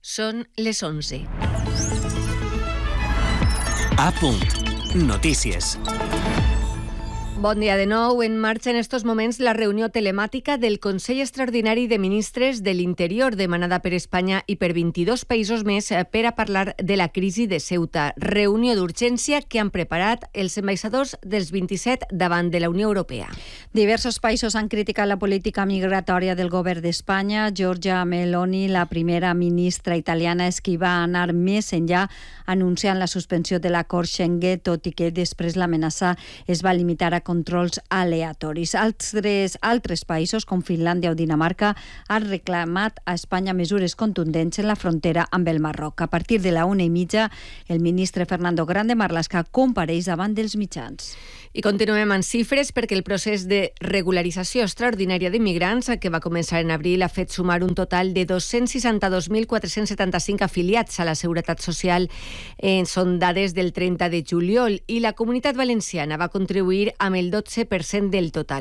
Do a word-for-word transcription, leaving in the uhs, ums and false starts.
Són les onze. A punt. Notícies. Bon dia de nou. En marxa en estos moments la reunió telemàtica del Consell Extraordinari de Ministres de l'Interior demanada per Espanya i per vint-i-dos països més per a parlar de la crisi de Ceuta. Reunió d'urgència que han preparat els ambaixadors dels vint-i-set davant de la Unió Europea. Diversos països han criticat la política migratòria del govern d'Espanya. Giorgia Meloni, la primera ministra italiana, és qui va anar més enllà anunciant la suspensió de l'acord Schengen, tot i que després l'amenaça es va limitar a controls aleatoris. Altres, altres països, com Finlàndia o Dinamarca, han reclamat a Espanya mesures contundents en la frontera amb el Marroc. A partir de la una i mitja, el ministre Fernando Grande Marlaska compareix davant dels mitjans. I continuem amb xifres perquè el procés de regularització extraordinària d'immigrants, que va començar en abril, ha fet sumar un total de dos-cents seixanta-dos mil quatre-cents setanta-cinc afiliats a la Seguretat Social. Eh, són dades del trenta de juliol i la Comunitat Valenciana va contribuir amb el dotze per cent del total.